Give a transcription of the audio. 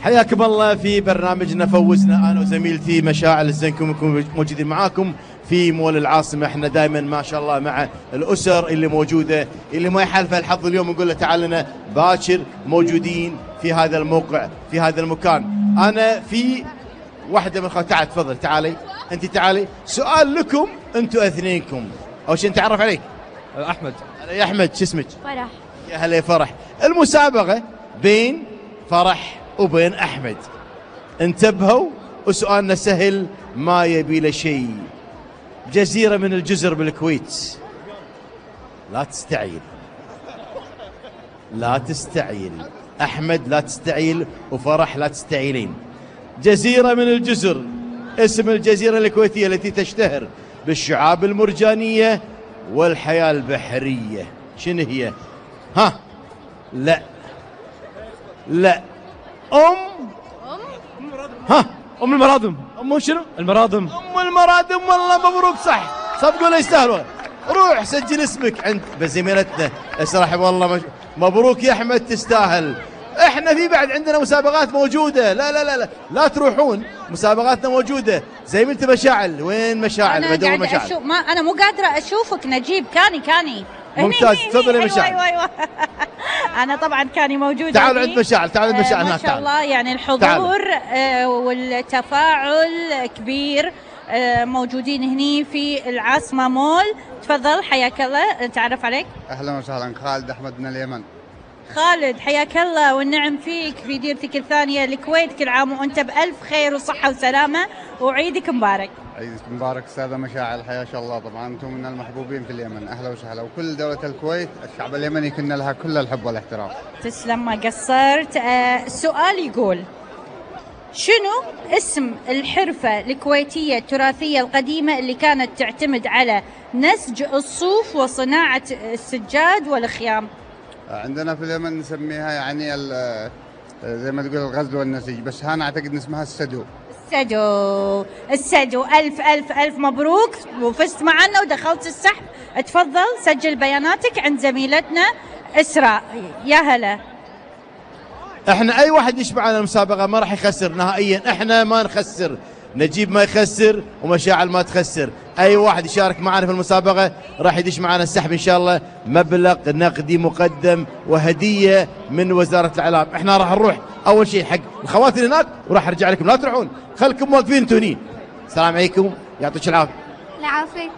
حياكم الله في برنامجنا فوزنا انا وزميلتي مشاعل الزنكم نكون موجودين معاكم في مول العاصمه. احنا دائما ما شاء الله مع الاسر اللي موجوده، اللي ما يحالفه الحظ اليوم نقول له تعال لنا باكر، موجودين في هذا الموقع في هذا المكان. انا في واحده من تعال تفضل تعالي انت تعالي. سؤال لكم انتم اثنينكم. اول شيء نتعرف عليك. احمد. يا احمد شو اسمك؟ فرح. يا هلا يا فرح. المسابقه بين فرح وبين احمد. انتبهوا وسؤالنا سهل ما يبي له شيء. جزيره من الجزر بالكويت. لا تستعيل لا تستعيل. احمد لا تستعيل وفرح لا تستعيلين. جزيره من الجزر، اسم الجزيره الكويتيه التي تشتهر بالشعاب المرجانيه والحياه البحريه. شنو هي؟ ها؟ لا ها ام المرادم. ام شنو؟ المرادم. ام المرادم. والله مبروك صح، صدقوا لا يستاهلوا. روح سجل اسمك عند بزميلتنا اسرح. والله مبروك يا احمد تستاهل. احنا في بعد عندنا مسابقات موجوده. لا تروحون، مسابقاتنا موجوده. زميلتي مشاعل، وين مشاعل؟ انا مشاعل. ما انا مو قادره اشوفك نجيب. كاني ممتاز. تفضلي يا مشاعل. ايوه انا طبعا كاني موجوده. تعال عند مشاعل، تعال عند مشاعل. ما شاء الله يعني الحضور والتفاعل كبير. موجودين هني في العاصمه مول. تفضل حياك الله، نتعرف عليك. اهلا وسهلا. خالد احمد من اليمن. خالد حياك الله والنعم فيك في ديرتك الثانيه الكويت. كل عام وانت بالف خير وصحه وسلامه وعيدك مبارك. عيدك مبارك استاذه مشاعل، حياك الله. طبعا انتم من المحبوبين في اليمن، اهلا وسهلا. وكل دوله الكويت الشعب اليمني كنا لها كل الحب والاحترام. تسلم ما قصرت. السؤال يقول شنو اسم الحرفة الكويتية التراثية القديمة اللي كانت تعتمد على نسج الصوف وصناعة السجاد والخيام؟ عندنا في اليمن نسميها يعني زي ما تقول الغزل والنسيج، بس هنا اعتقد اسمها السدو. السدو. ألف مبروك وفزت معنا ودخلت السحب. تفضل سجل بياناتك عند زميلتنا إسراء. يا هلا. احنا اي واحد يشبع على المسابقه ما راح يخسر نهائيا. احنا ما نخسر، نجيب ما يخسر ومشاعل ما تخسر. اي واحد يشارك معنا في المسابقه راح يدش معنا السحب ان شاء الله. مبلغ نقدي مقدم وهديه من وزاره الاعلام. احنا راح نروح اول شيء حق الخواتم هناك وراح ارجع لكم. لا تروحون، خلكم واقفين انتوا هني. السلام عليكم، يعطيك العافيه. العافيه.